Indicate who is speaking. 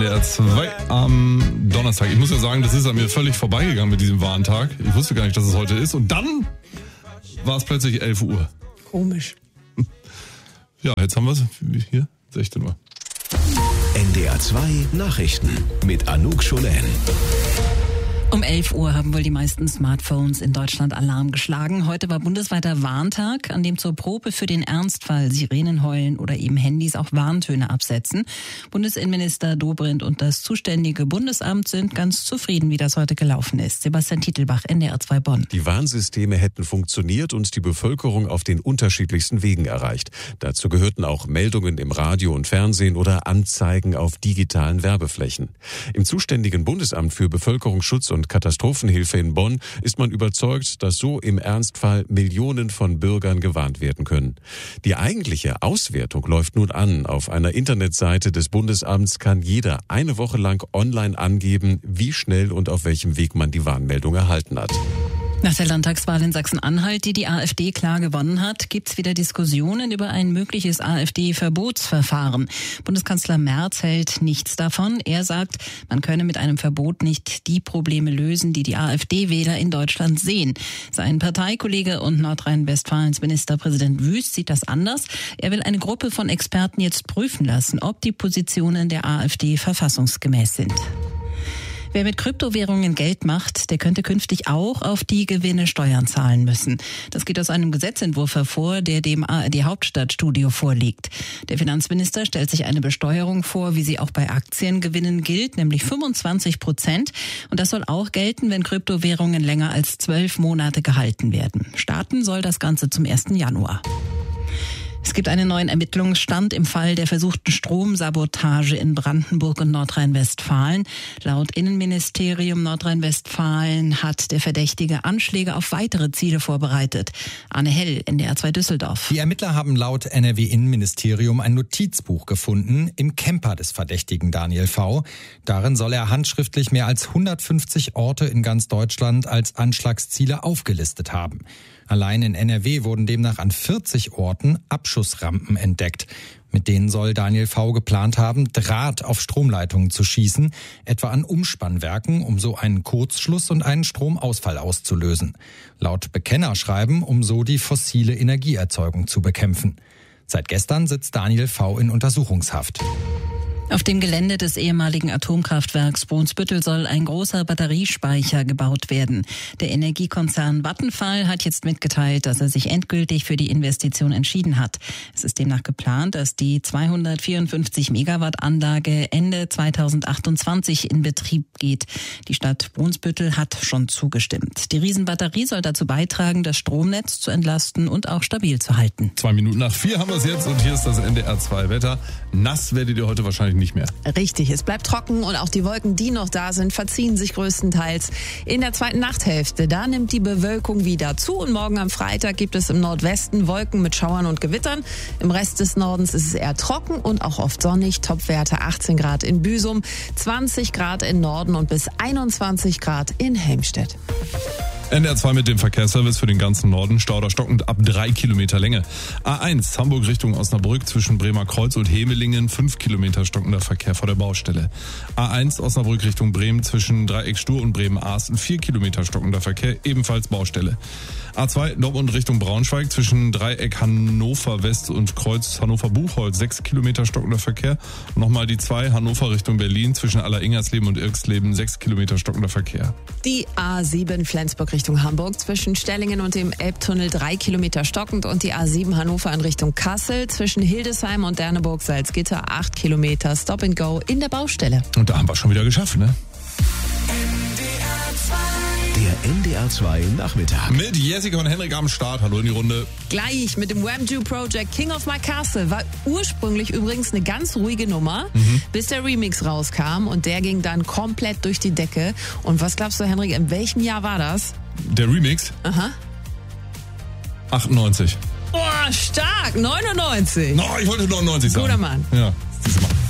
Speaker 1: NDR 2 am Donnerstag. Ich muss ja sagen, das ist an mir völlig vorbeigegangen mit diesem Warntag. Ich wusste gar nicht, dass es heute ist. Und dann war es plötzlich 11 Uhr.
Speaker 2: Komisch.
Speaker 1: Ja, jetzt haben wir es. Hier, 16 Uhr.
Speaker 3: NDR 2 Nachrichten mit Anouk Scholen.
Speaker 2: Um 11 Uhr haben wohl die meisten Smartphones in Deutschland Alarm geschlagen. Heute war bundesweiter Warntag, an dem zur Probe für den Ernstfall Sirenen heulen oder eben Handys auch Warntöne absetzen. Bundesinnenminister Dobrindt und das zuständige Bundesamt sind ganz zufrieden, wie das heute gelaufen ist. Sebastian Titelbach, NDR 2 Bonn.
Speaker 4: Die Warnsysteme hätten funktioniert und die Bevölkerung auf den unterschiedlichsten Wegen erreicht. Dazu gehörten auch Meldungen im Radio und Fernsehen oder Anzeigen auf digitalen Werbeflächen. Im zuständigen Bundesamt für Bevölkerungsschutz und Katastrophenhilfe in Bonn ist man überzeugt, dass so im Ernstfall Millionen von Bürgern gewarnt werden können. Die eigentliche Auswertung läuft nun an. Auf einer Internetseite des Bundesamts kann jeder eine Woche lang online angeben, wie schnell und auf welchem Weg man die Warnmeldung erhalten hat.
Speaker 2: Nach der Landtagswahl in Sachsen-Anhalt, die AfD klar gewonnen hat, gibt's wieder Diskussionen über ein mögliches AfD-Verbotsverfahren. Bundeskanzler Merz hält nichts davon. Er sagt, man könne mit einem Verbot nicht die Probleme lösen, die die AfD-Wähler in Deutschland sehen. Sein Parteikollege und Nordrhein-Westfalens Ministerpräsident Wüst sieht das anders. Er will eine Gruppe von Experten jetzt prüfen lassen, ob die Positionen der AfD verfassungsgemäß sind. Wer mit Kryptowährungen Geld macht, der könnte künftig auch auf die Gewinne Steuern zahlen müssen. Das geht aus einem Gesetzentwurf hervor, der dem ARD-Hauptstadtstudio vorliegt. Der Finanzminister stellt sich eine Besteuerung vor, wie sie auch bei Aktiengewinnen gilt, nämlich 25%. Und das soll auch gelten, wenn Kryptowährungen länger als 12 Monate gehalten werden. Starten soll das Ganze zum 1. Januar. Es gibt einen neuen Ermittlungsstand im Fall der versuchten Stromsabotage in Brandenburg und Nordrhein-Westfalen. Laut Innenministerium Nordrhein-Westfalen hat der Verdächtige Anschläge auf weitere Ziele vorbereitet. Arne Hell, NDR 2 Düsseldorf.
Speaker 5: Die Ermittler haben laut NRW-Innenministerium ein Notizbuch gefunden im Camper des Verdächtigen Daniel V. Darin soll er handschriftlich mehr als 150 Orte in ganz Deutschland als Anschlagsziele aufgelistet haben. Allein in NRW wurden demnach an 40 Orten Abschussrampen entdeckt. Mit denen soll Daniel V. geplant haben, Draht auf Stromleitungen zu schießen, etwa an Umspannwerken, um so einen Kurzschluss und einen Stromausfall auszulösen. Laut Bekennerschreiben, um so die fossile Energieerzeugung zu bekämpfen. Seit gestern sitzt Daniel V. in Untersuchungshaft.
Speaker 2: Auf dem Gelände des ehemaligen Atomkraftwerks Brunsbüttel soll ein großer Batteriespeicher gebaut werden. Der Energiekonzern Vattenfall hat jetzt mitgeteilt, dass er sich endgültig für die Investition entschieden hat. Es ist demnach geplant, dass die 254 Megawatt Anlage Ende 2028 in Betrieb geht. Die Stadt Brunsbüttel hat schon zugestimmt. Die Riesenbatterie soll dazu beitragen, das Stromnetz zu entlasten und auch stabil zu halten.
Speaker 1: 3:02 haben wir es jetzt und hier ist das NDR 2 Wetter. Nass werdet ihr heute wahrscheinlich nicht mehr.
Speaker 6: Richtig, es bleibt trocken und auch die Wolken, die noch da sind, verziehen sich größtenteils. In der zweiten Nachthälfte, da nimmt die Bewölkung wieder zu und morgen am Freitag gibt es im Nordwesten Wolken mit Schauern und Gewittern. Im Rest des Nordens ist es eher trocken und auch oft sonnig. Topwerte 18 Grad in Büsum, 20 Grad im Norden und bis 21 Grad in Helmstedt.
Speaker 1: NDR 2 mit dem Verkehrsservice für den ganzen Norden. Stau oder stockend ab 3 Kilometer Länge. A1 Hamburg Richtung Osnabrück zwischen Bremer Kreuz und Hemelingen 5 Kilometer stockender Verkehr vor der Baustelle. A1 Osnabrück Richtung Bremen zwischen Dreieck Stur und Bremen-Ahsten 4 Kilometer stockender Verkehr, ebenfalls Baustelle. A2 Dortmund Richtung Braunschweig zwischen Dreieck Hannover West und Kreuz Hannover Buchholz 6 Kilometer stockender Verkehr. Und nochmal die 2 Hannover Richtung Berlin zwischen Alleringers-Leben und Irksleben 6 Kilometer stockender Verkehr.
Speaker 6: Die A7 Flensburg Richtung Hamburg zwischen Stellingen und dem Elbtunnel 3 Kilometer stockend und die A7 Hannover in Richtung Kassel zwischen Hildesheim und Derneburg-Salzgitter 8 Kilometer Stop and Go in der Baustelle.
Speaker 1: Und da haben wir schon wieder geschafft, ne?
Speaker 3: Der NDR 2 Nachmittag.
Speaker 1: Mit Jessica und Henrik am Start. Hallo in die Runde.
Speaker 6: Gleich mit dem Wham! Project King of My Castle. War ursprünglich übrigens eine ganz ruhige Nummer, bis der Remix rauskam und der ging dann komplett durch die Decke. Und was glaubst du, Henrik, in welchem Jahr war das?
Speaker 1: Der Remix?
Speaker 6: Aha.
Speaker 1: 98.
Speaker 6: Boah, stark, 99.
Speaker 1: No, ich wollte 99 sagen.
Speaker 6: Guter Mann.
Speaker 1: Ja, siehst du mal.